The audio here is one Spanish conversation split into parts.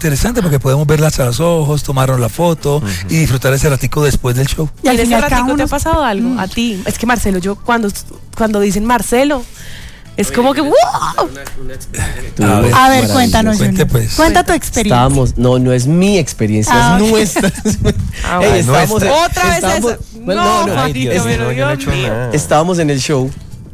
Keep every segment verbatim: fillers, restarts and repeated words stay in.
interesante porque podemos verlas a los ojos, tomarnos la foto uh-huh. y disfrutar ese ratico después del show. ¿Y en ese ratico uno... te ha pasado algo? Mm. A ti. Es que Marcelo, yo cuando, cuando dicen Marcelo, es Oye, como que ¡wow! A ver, a ver cuéntanos, Cuente, pues. Cuenta tu experiencia. Estábamos, no, no es mi experiencia, ah, es nuestra. Ah, hey, estábamos, otra vez estábamos, esa. Bueno, no, no, no, Marito, es, pero no, Dios no mío. Estábamos en el show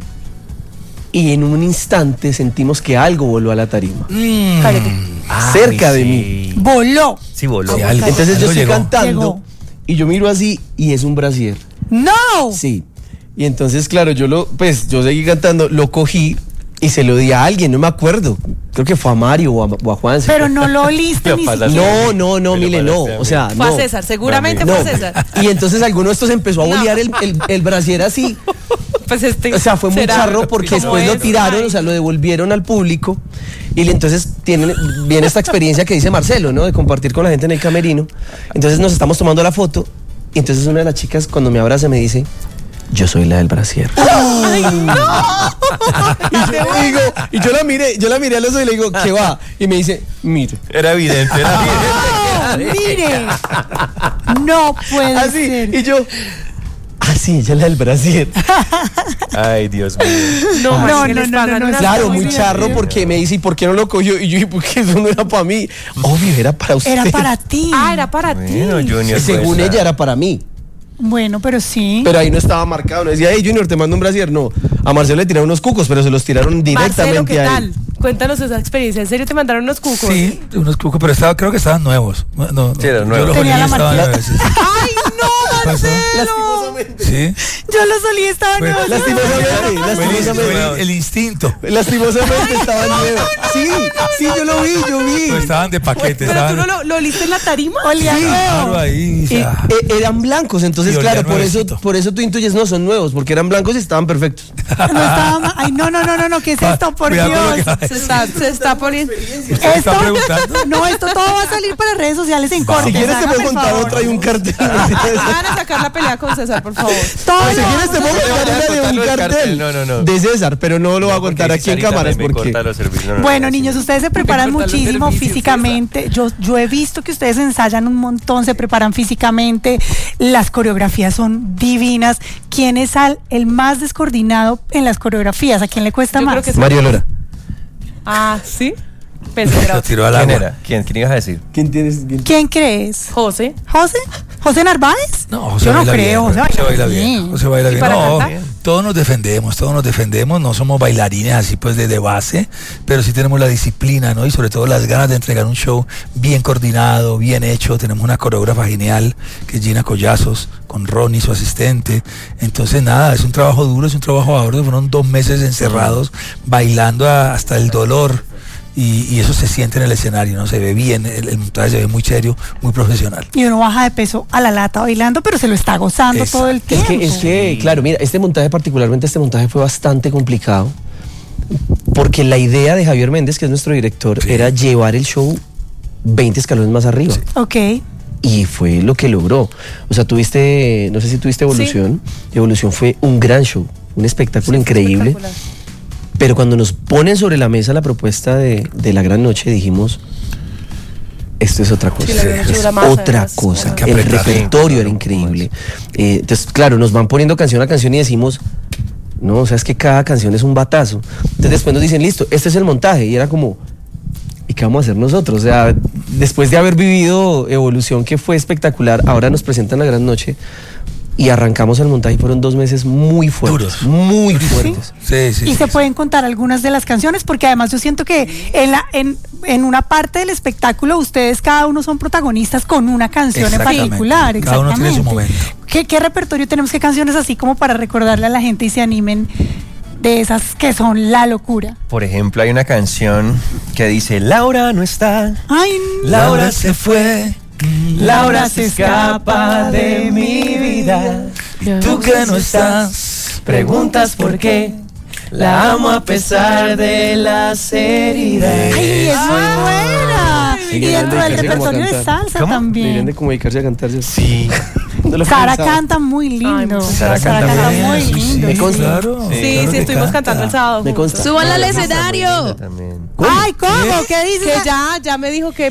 y en un instante sentimos que algo voló a la tarima. Mm. Cerca Ay, de sí. mí. Voló. Sí, voló. Sí, algo, Entonces algo yo estoy llegó. cantando Llegó. y yo miro así y es un brasier. ¡No! Sí. Y entonces, claro, yo lo, pues, yo seguí cantando, lo cogí y se lo di a alguien, no me acuerdo. Creo que fue a Mario o a, o a Juan. Pero no lo oliste ni siquiera. No, no, no, Mile, no. O sea, fue no. a César, seguramente no. fue a César. Y entonces alguno de estos empezó a bolear no. el, el, el brasier así. Pues este. O sea, fue muy charro porque después lo tiraron, Ay. o sea, lo devolvieron al público. Y entonces tienen, viene esta experiencia que dice Marcelo, ¿no? De compartir con la gente en el camerino. Entonces nos estamos tomando la foto. Y entonces una de las chicas, cuando me abraza, me dice: yo soy la del brasier. ¡Ay, no! y, yo, digo, y yo la miré, yo la miré a los ojos y le digo, ¿qué va? Y me dice, mire. Era evidente, era evidente. ¡Mire! No puede así, ser. Y yo, ah, sí, ella es la del brasier. Ay, Dios mío. No, no, no, no, no, no. Claro, muy charro porque me dice, ¿y por qué no lo cogió? Y yo dije, porque eso no era para mí. Obvio, era para usted. Era para ti. Ah, era para bueno, ti. Junior, según pues, ella era para mí. Bueno, pero sí. Pero ahí no estaba marcado, no decía, hey Junior, te mando un brasier. No, a Marcelo le tiraron unos cucos, pero se los tiraron directamente Marcelo, ¿qué a él. tal? Cuéntanos esa experiencia. ¿En serio te mandaron unos cucos? Sí, unos cucos, pero estaba, creo que estaban nuevos. No, no, sí, eran nuevos. Yo los Tenía olí, la estaban marquita. nuevos. Sí, sí. ¡Ay, no, Marcelo! Lastimosamente. Sí. Yo los olí, estaban Fue- nuevos. Lastimosamente, Fue el, lastimosamente. fue el- el instinto. Lastimosamente estaban nuevos. Sí, sí, yo lo vi, yo vi. Pues estaban de paquete. ¿Pero estaban, tú no lo, lo oliste en la tarima? Olía Sí, nuevo. claro, ahí. O Eh, sea, eh, eran blancos, entonces Y olía claro, por eso, nuevecito. por eso tú intuyes, no, son nuevos, porque eran blancos y estaban perfectos. No estaba ma- Ay, no, no, no, no, no, ¿qué es esto? Por Cuidado con lo Dios. que va a Se decir. está, se está poniendo. ¿Usted está preguntando? No, esto todo va a salir para redes sociales en cortes. Si quieres te hágame puedo el contar favor. otra y un cartel. Van a sacar la pelea con César, por favor. Todo Si lo quieres te vamos a puedo hacer. contar una de un cartel No, no, no. de César, pero no lo voy a contar aquí en cámaras porque... Bueno, niños, ustedes se preparan cortan los muchísimo servicios, físicamente. Yo, yo he visto que ustedes ensayan un montón, se preparan físicamente. Las coreografías son divinas. ¿Quién es al, el más descoordinado en las coreografías? ¿A quién le cuesta Yo más? creo que es- Mario Lora. Ah, ¿sí? Pensé que Lo era tiró al ¿Quién agua. era? ¿Quién? ¿Quién ibas a decir? ¿Quién tienes? quién- ¿Quién crees? José. ¿José? ¿José Narváez? No, José Yo no baila creo. bien, José José baila bien. bien. José baila ¿Y bien. para No, cantar? todos nos defendemos, todos nos defendemos. No somos bailarines así pues de, de base, pero sí tenemos la disciplina, ¿no? Y sobre todo las ganas de entregar un show bien coordinado, bien hecho. Tenemos una coreógrafa genial, que es Gina Collazos, con Ronnie, su asistente. Entonces, nada, es un trabajo duro, es un trabajo arduo. Fueron dos meses encerrados, bailando a- hasta el dolor. Y, y eso se siente en el escenario, ¿no? Se ve bien, el, el montaje se ve muy serio, muy profesional. Y uno baja de peso a la lata bailando, pero se lo está gozando Exacto. todo el Es tiempo. que, es que, claro, mira, este montaje, particularmente este montaje fue bastante complicado, porque la idea de Javier Méndez, que es nuestro director, Sí. era llevar el show veinte escalones más arriba. Sí. Ok. Y fue lo que logró. O sea, tuviste, no sé si tuviste Evolución. Evolución fue un gran show, un espectáculo Sí, fue increíble. espectacular. Pero cuando nos ponen sobre la mesa la propuesta de, de La Gran Noche, dijimos, esto es otra cosa. Sí, La Gran Noche es dura más, otra además. cosa. Hay que El apretar. repertorio era increíble. Eh, entonces, claro, nos van poniendo canción a canción y decimos, no, o sea, es que cada canción es un batazo. Entonces después nos dicen, listo, este es el montaje. Y era como, ¿y qué vamos a hacer nosotros? O sea, después de haber vivido Evolución, que fue espectacular, ahora nos presentan La Gran Noche y arrancamos el montaje y fueron dos meses muy fuertes. Duros. Muy fuertes. Sí, sí. Y sí, se sí. pueden contar algunas de las canciones, porque además yo siento que en, la, en, en una parte del espectáculo ustedes cada uno son protagonistas con una canción en Exactamente. particular. Cada uno tiene su exactamente. momento. ¿Qué, ¿Qué repertorio tenemos? ¿Qué canciones así como para recordarle a la gente y se animen de esas que son la locura? Por ejemplo, hay una canción que dice Laura no está, Ay, Laura se fue, Laura se escapa de mi vida. Tú que no estás, Preguntas por qué, la amo a pesar de las heridas. ay, es muy buena. Sí, Y que dentro del deberían de repertorio de cantar. salsa ¿Cómo? Deberían también. de como dedicarse a cantarse. Sí. No lo Sara pensaba. canta muy lindo. Ay, Sara canta bien, muy sí, lindo. Me sí, consta. claro. Sí, claro sí, que estuvimos canta. cantando el sábado. Me juntos. consta. ¡Súbanla al Ella escenario! también. Ay, ¿cómo? ¿Qué dices? Que ya, ya me dijo que